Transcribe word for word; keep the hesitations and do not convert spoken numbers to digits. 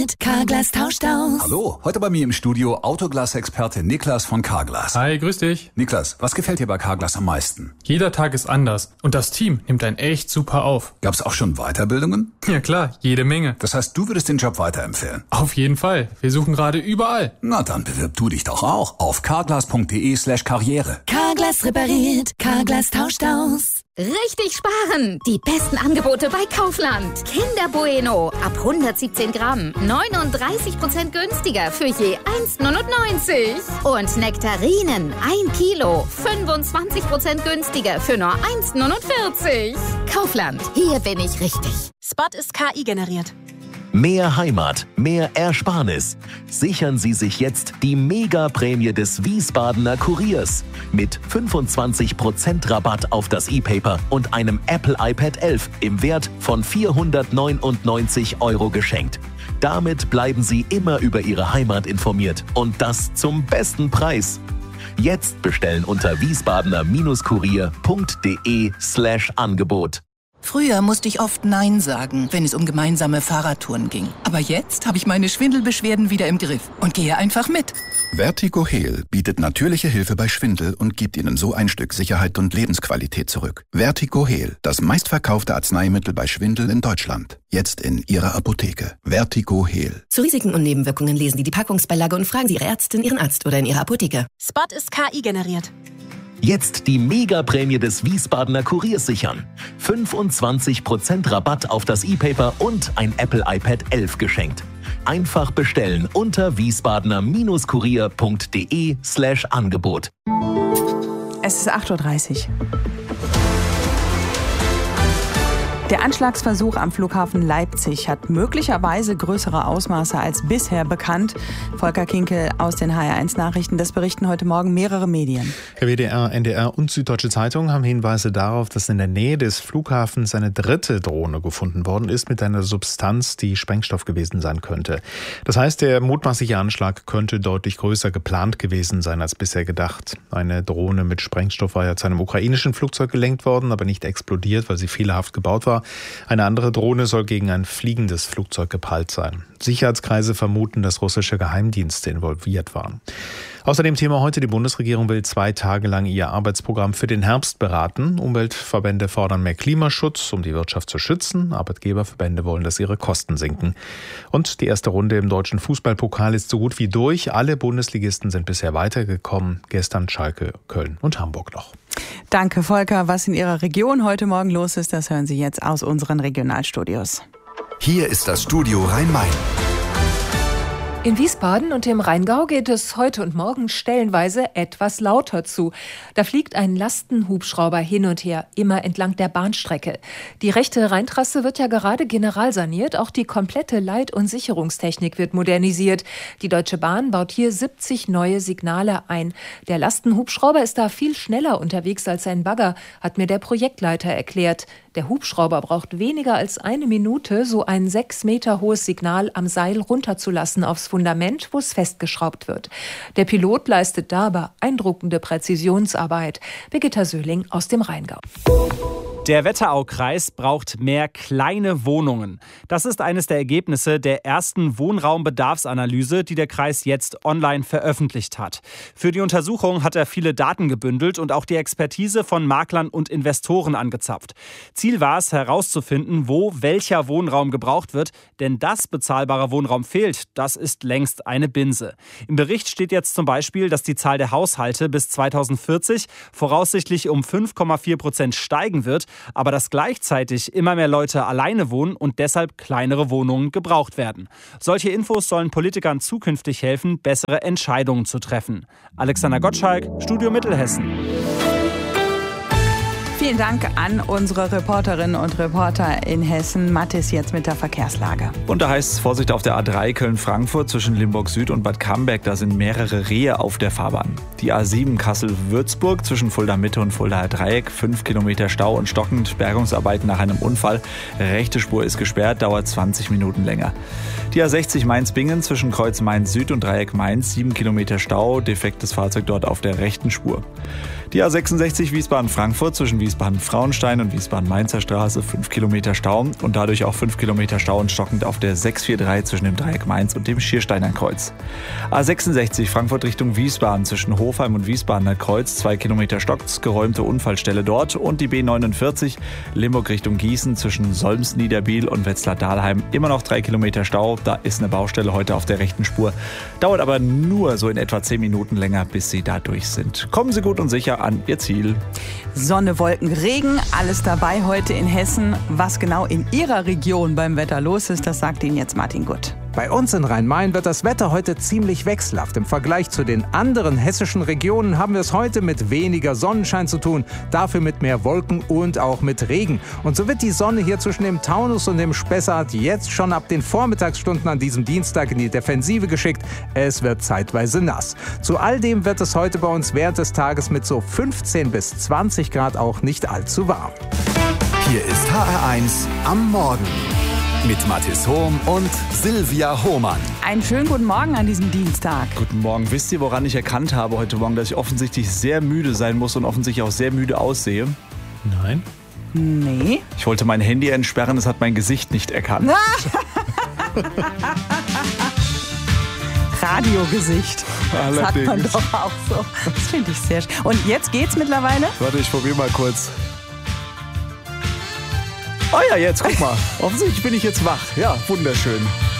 Carglass tauscht aus. Hallo, heute bei mir im Studio Autoglas-Experte Niklas von Carglass. Hi, grüß dich. Niklas, was gefällt dir bei Carglass am meisten? Jeder Tag ist anders und das Team nimmt einen echt super auf. Gab's auch schon Weiterbildungen? Ja klar, jede Menge. Das heißt, du würdest den Job weiterempfehlen? Auf jeden Fall. Wir suchen gerade überall. Na dann bewirb du dich doch auch auf carglass.de slash karriere. Carglass repariert, Carglass tauscht aus. Richtig sparen! Die besten Angebote bei Kaufland. Kinder Bueno ab hundertsiebzehn Gramm. neununddreißig Prozent günstiger für je eins neunundneunzig. Und Nektarinen ein Kilo. fünfundzwanzig Prozent günstiger für nur eins neunundvierzig. Kaufland, hier bin ich richtig. Spot ist K I generiert. Mehr Heimat, mehr Ersparnis. Sichern Sie sich jetzt die Mega-Prämie des Wiesbadener Kuriers. Mit fünfundzwanzig Prozent Rabatt auf das E-Paper und einem Apple iPad elf im Wert von vierhundertneunundneunzig Euro geschenkt. Damit bleiben Sie immer über Ihre Heimat informiert und das zum besten Preis. Jetzt bestellen unter wiesbadener-kurier.de slash Angebot. Früher musste ich oft Nein sagen, wenn es um gemeinsame Fahrradtouren ging. Aber jetzt habe ich meine Schwindelbeschwerden wieder im Griff und gehe einfach mit. Vertigo Heal bietet natürliche Hilfe bei Schwindel und gibt Ihnen so ein Stück Sicherheit und Lebensqualität zurück. Vertigo Heal, das meistverkaufte Arzneimittel bei Schwindel in Deutschland. Jetzt in Ihrer Apotheke. Vertigo Heal. Zu Risiken und Nebenwirkungen lesen Sie die Packungsbeilage und fragen Sie Ihre Ärztin, Ihren Arzt oder in Ihrer Apotheke. Spot ist K I generiert. Jetzt die Mega-Prämie des Wiesbadener Kuriers sichern. fünfundzwanzig Prozent Rabatt auf das E-Paper und ein Apple iPad elf geschenkt. Einfach bestellen unter wiesbadener-kurier.de slash Angebot. Es ist acht Uhr dreißig. Der Anschlagsversuch am Flughafen Leipzig hat möglicherweise größere Ausmaße als bisher bekannt. Volker Kinkel aus den H R eins Nachrichten, das berichten heute Morgen mehrere Medien. W D R, N D R und Süddeutsche Zeitung haben Hinweise darauf, dass in der Nähe des Flughafens eine dritte Drohne gefunden worden ist mit einer Substanz, die Sprengstoff gewesen sein könnte. Das heißt, der mutmaßliche Anschlag könnte deutlich größer geplant gewesen sein als bisher gedacht. Eine Drohne mit Sprengstoff war ja zu einem ukrainischen Flugzeug gelenkt worden, aber nicht explodiert, weil sie fehlerhaft gebaut war. Eine andere Drohne soll gegen ein fliegendes Flugzeug geprallt sein. Sicherheitskreise vermuten, dass russische Geheimdienste involviert waren. Außerdem Thema heute, die Bundesregierung will zwei Tage lang ihr Arbeitsprogramm für den Herbst beraten. Umweltverbände fordern mehr Klimaschutz, um die Wirtschaft zu schützen. Arbeitgeberverbände wollen, dass ihre Kosten sinken. Und die erste Runde im deutschen Fußballpokal ist so gut wie durch. Alle Bundesligisten sind bisher weitergekommen. Gestern Schalke, Köln und Hamburg noch. Danke, Volker. Was in Ihrer Region heute Morgen los ist, das hören Sie jetzt aus unseren Regionalstudios. Hier ist das Studio Rhein-Main. In Wiesbaden und im Rheingau geht es heute und morgen stellenweise etwas lauter zu. Da fliegt ein Lastenhubschrauber hin und her, immer entlang der Bahnstrecke. Die rechte Rheintrasse wird ja gerade generalsaniert, auch die komplette Leit- und Sicherungstechnik wird modernisiert. Die Deutsche Bahn baut hier siebzig neue Signale ein. Der Lastenhubschrauber ist da viel schneller unterwegs als ein Bagger, hat mir der Projektleiter erklärt. Der Hubschrauber braucht weniger als eine Minute, so ein sechs Meter hohes Signal am Seil runterzulassen aufs Fundament, wo es festgeschraubt wird. Der Pilot leistet dabei beeindruckende Präzisionsarbeit. Birgitta Söhling aus dem Rheingau. Der Wetteraukreis braucht mehr kleine Wohnungen. Das ist eines der Ergebnisse der ersten Wohnraumbedarfsanalyse, die der Kreis jetzt online veröffentlicht hat. Für die Untersuchung hat er viele Daten gebündelt und auch die Expertise von Maklern und Investoren angezapft. Ziel war es, herauszufinden, wo welcher Wohnraum gebraucht wird, denn dass bezahlbarer Wohnraum fehlt, das ist längst eine Binse. Im Bericht steht jetzt zum Beispiel, dass die Zahl der Haushalte bis zweitausendvierzig voraussichtlich um fünf Komma vier Prozent steigen wird, aber dass gleichzeitig immer mehr Leute alleine wohnen und deshalb kleinere Wohnungen gebraucht werden. Solche Infos sollen Politikern zukünftig helfen, bessere Entscheidungen zu treffen. Alexander Gottschalk, Studio Mittelhessen. Vielen Dank an unsere Reporterinnen und Reporter in Hessen. Mathis jetzt mit der Verkehrslage. Und da heißt es Vorsicht auf der A drei Köln-Frankfurt zwischen Limburg Süd und Bad Camberg. Da sind mehrere Rehe auf der Fahrbahn. Die A sieben Kassel-Würzburg zwischen Fulda Mitte und Fuldaer Dreieck. Fünf Kilometer Stau und stockend. Bergungsarbeiten nach einem Unfall. Rechte Spur ist gesperrt, dauert zwanzig Minuten länger. Die A sechzig Mainz-Bingen zwischen Kreuz Mainz Süd und Dreieck Mainz. Sieben Kilometer Stau. Defektes Fahrzeug dort auf der rechten Spur. Die A sechsundsechzig Wiesbaden-Frankfurt zwischen Wiesbaden-Frauenstein und Wiesbaden-Mainzer Straße, fünf Kilometer Stau und dadurch auch fünf Kilometer Stau und stockend auf der sechs vier drei zwischen dem Dreieck Mainz und dem Schiersteiner Kreuz. A sechsundsechzig Frankfurt Richtung Wiesbaden zwischen Hofheim und Wiesbadener Kreuz, zwei Kilometer stockt, geräumte Unfallstelle dort. Und die B neunundvierzig Limburg Richtung Gießen zwischen Solms-Niederbiel und Wetzlar-Dahlheim, immer noch drei Kilometer Stau. Da ist eine Baustelle heute auf der rechten Spur. Dauert aber nur so in etwa zehn Minuten länger, bis Sie da durch sind. Kommen Sie gut und sicher an Ihr Ziel. Sonne, Wolken, Regen, alles dabei heute in Hessen. Was genau in Ihrer Region beim Wetter los ist, das sagt Ihnen jetzt Martin Gutt. Bei uns in Rhein-Main wird das Wetter heute ziemlich wechselhaft. Im Vergleich zu den anderen hessischen Regionen haben wir es heute mit weniger Sonnenschein zu tun, dafür mit mehr Wolken und auch mit Regen. Und so wird die Sonne hier zwischen dem Taunus und dem Spessart jetzt schon ab den Vormittagsstunden an diesem Dienstag in die Defensive geschickt. Es wird zeitweise nass. Zu all dem wird es heute bei uns während des Tages mit so fünfzehn bis zwanzig Grad auch nicht allzu warm. Hier ist H R eins am Morgen mit Mathis Hohm und Silvia Hohmann. Einen schönen guten Morgen an diesem Dienstag. Guten Morgen. Wisst ihr, woran ich erkannt habe heute Morgen, dass ich offensichtlich sehr müde sein muss und offensichtlich auch sehr müde aussehe? Nein. Nee. Ich wollte mein Handy entsperren, es hat mein Gesicht nicht erkannt. Radiogesicht. Allerdings. Sagt man doch auch so. Das finde ich sehr schön. Und jetzt geht's mittlerweile? Warte, ich probiere mal kurz. Oh ja, jetzt, guck mal. Offensichtlich bin ich jetzt wach. Ja, wunderschön.